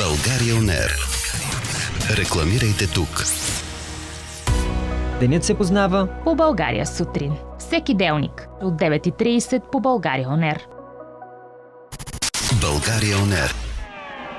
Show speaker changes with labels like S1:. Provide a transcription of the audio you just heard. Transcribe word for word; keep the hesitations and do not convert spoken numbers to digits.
S1: България Он Ер. Рекламирайте тук.
S2: Денят се познава
S3: по България сутрин. Всеки делник от девет и трийсет по България Он Ер.
S1: България Он Ер.